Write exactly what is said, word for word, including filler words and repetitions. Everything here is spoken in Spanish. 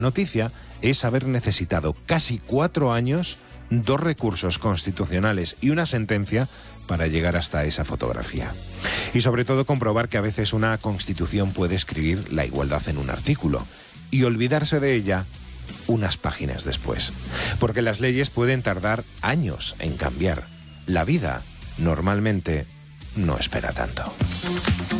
Noticia es haber necesitado casi cuatro años, dos recursos constitucionales y una sentencia para llegar hasta esa fotografía. Y sobre todo comprobar que a veces una Constitución puede escribir la igualdad en un artículo y olvidarse de ella unas páginas después. Porque las leyes pueden tardar años en cambiar. La vida, normalmente, no espera tanto.